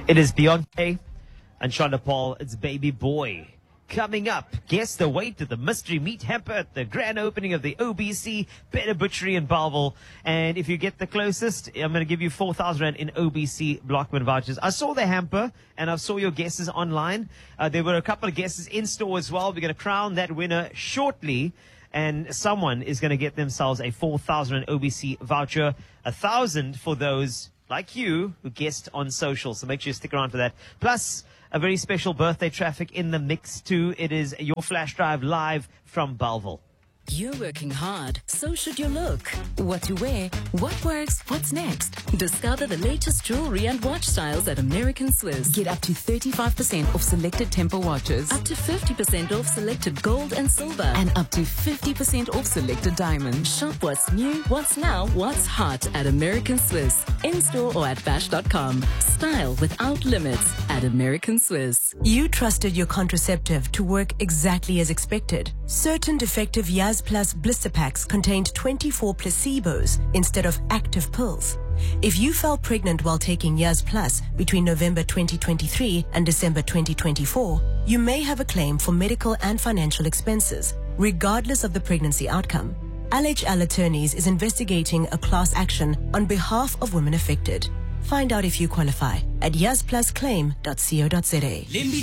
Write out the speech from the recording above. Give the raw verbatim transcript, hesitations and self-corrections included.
It is Beyonce and Shonda Paul. It's Baby Boy. Coming up, guess the weight of the mystery meat hamper at the grand opening of the O B C Better Butchery in Bellville. And if you get the closest, I'm going to give you four thousand rand in O B C Blockman vouchers. I saw the hamper and I saw your guesses online. Uh, there were a couple of guesses in store as well. We're going to crown that winner shortly. And someone is going to get themselves a four thousand rand O B C voucher, a thousand for those like you who guessed on social. So make sure you stick around for that. Plus, a very special birthday traffic in the mix too. It is your flash drive live from Bellville. You're working hard, so should you look. What to wear, what works, what's next? Discover the latest jewelry and watch styles at American Swiss. Get up to thirty-five percent off selected Tempo watches. Up to fifty percent off selected gold and silver. And up to fifty percent off selected diamonds. Shop what's new, what's now, what's hot at American Swiss. In-store or at bash dot com. Style without limits at American Swiss. You trusted your contraceptive to work exactly as expected. Certain defective Yaz Plus blister packs contained twenty-four placebos instead of active pills. If you fell pregnant while taking Yaz Plus between November twenty twenty-three and December twenty twenty-four, you may have a claim for medical and financial expenses, regardless of the pregnancy outcome. L H L Attorneys is investigating a class action on behalf of women affected. Find out if you qualify at yaz plus claim dot co dot za.